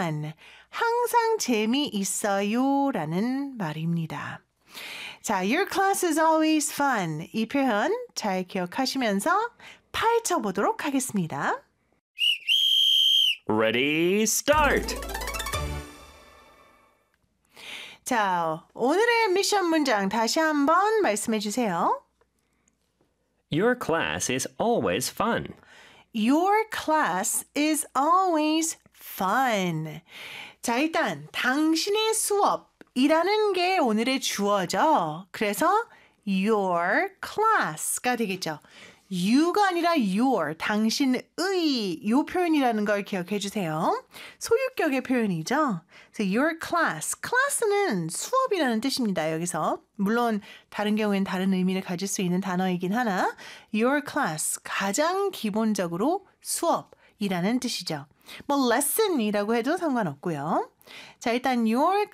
fun. 항상 재미있어요 라는 말입니다. 자, your class is always fun. 이 표현 잘 기억하시면서 파헤쳐보도록 하겠습니다. Ready, start! 자, 오늘의 미션 문장 다시 한번 말씀해 주세요. Your class is always fun. Your class is always fun. 자, 일단 당신의 수업이라는 게 오늘의 주어죠. 그래서 your class가 되겠죠. you가 아니라 your, 당신의 이 표현이라는 걸 기억해 주세요. 소유격의 표현이죠. 그래서 your class, class는 수업이라는 뜻입니다. 여기서 물론 다른 경우엔 다른 의미를 가질 수 있는 단어이긴 하나 your class, 가장 기본적으로 수업이라는 뜻이죠. 뭐 lesson이라고 해도 상관없고요. 자, 일단 your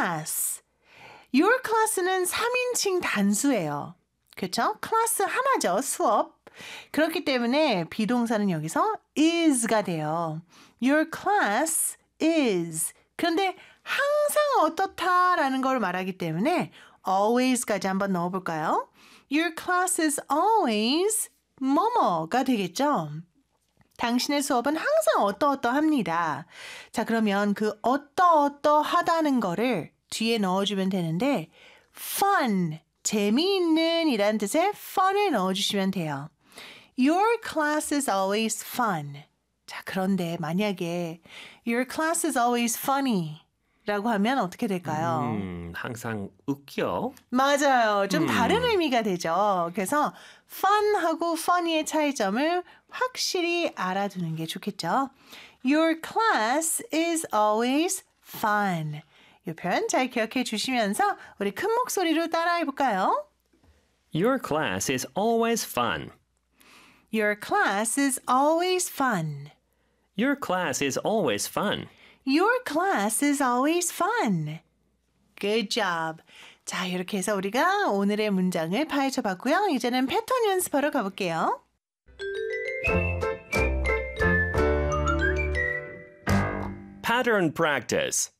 class는 3인칭 단수예요. 그렇죠? 클래스 하나죠. 수업. 그렇기 때문에 비동사는 여기서 is가 돼요. Your class is. 그런데 항상 어떻다라는 걸 말하기 때문에 always까지 한번 넣어볼까요? Your class is always 뭐뭐가 되겠죠. 당신의 수업은 항상 어떠어떠합니다. 자, 그러면 그 어떠어떠하다는 거를 뒤에 넣어주면 되는데 fun, 재미있는 이란 뜻의 fun을 넣어주시면 돼요. Your class is always fun. 자, 그런데 만약에 Your class is always funny 라고 하면 어떻게 될까요? 항상 웃겨. 맞아요. 좀 다른 의미가 되죠. 그래서 fun하고 funny의 차이점을 확실히 알아두는 게 좋겠죠. Your class is always fun. 이 표현 잘 기억해 주시면서 우리 큰 목소리로 따라해 볼까요? Your class is always fun. Your class is always fun. Your class is always fun. Your class is always fun. Good job. 자, 이렇게 해서 우리가 오늘의 문장을 파헤쳐 봤고요. 이제는 패턴 연습하러 가볼게요. Pattern practice.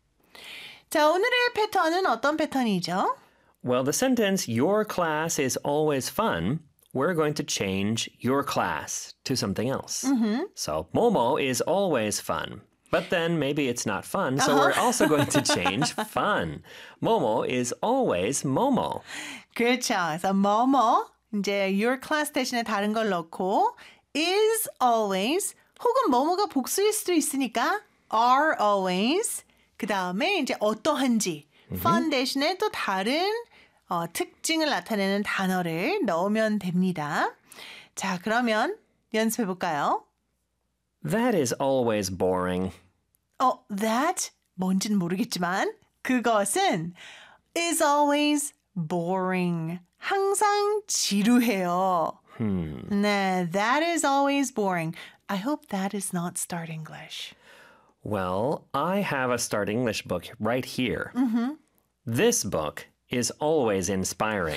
자, 오늘의 패턴은 어떤 패턴이죠? Well, the sentence, your class is always fun, we're going to change your class to something else. So, Momo is always fun. But then maybe it's not fun, so we're also going to change fun. Momo is always Momo. 그렇죠. 그래서 뭐뭐 이제 your class 대신에 다른 걸 넣고 is always 혹은 뭐뭐가 복수일 수도 있으니까 are always 그 다음에 이제 어떠한지 fun 대신에 또 다른 특징을 나타내는 단어를 넣으면 됩니다. 자, 그러면 연습해 볼까요? That is always boring. That 뭔지는 모르겠지만 그것은 is always boring. 항상 지루해요. 네, that is always boring. I hope that is not Start English. Well, I have a Start English book right here. This book is always inspiring.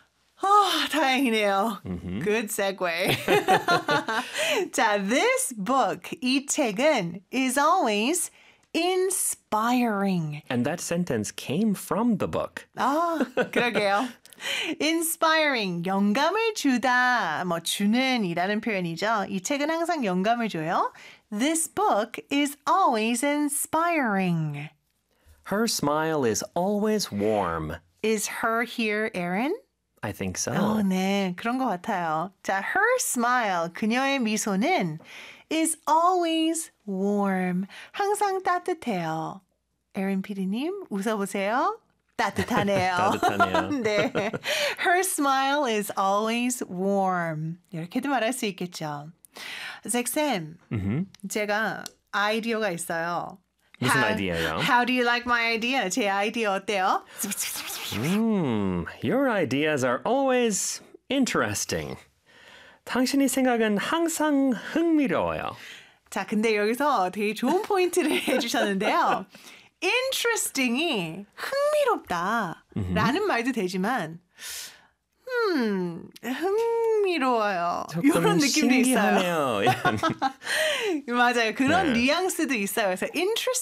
다행이네요. Good segue. 자, this book, 이 책은 is always inspiring. And that sentence came from the book. 그러게요. inspiring, 영감을 주다, 주는 이라는 표현이죠. 이 책은 항상 영감을 줘요. This book is always inspiring. Her smile is always warm. Is her here, Erin? I think so. 네, 그런 것 같아요. 자, her smile, 그녀의 미소는 is always warm. 항상 따뜻해요. 에린 PD님, 웃어보세요. 따뜻하네요. 따뜻하네요. 네. Her smile is always warm. 이렇게도 말할 수 있겠죠. 잭쌤, 제가 아이디어가 있어요. 무슨 아이디어요? How do you like my idea? 제 아이디어 어때요? Your ideas are always interesting. 당신의 생각은 항상 흥미로워요. 자, 근데 여기서 되게 좋은 포인트를 해주셨는데요. interesting이 흥미롭다 라는 말도 되지만 흥미로워요. 이런 느낌도 있어요. 신기하네요. 맞아요. 그런 네. 뉘앙스도 있어요. 그래서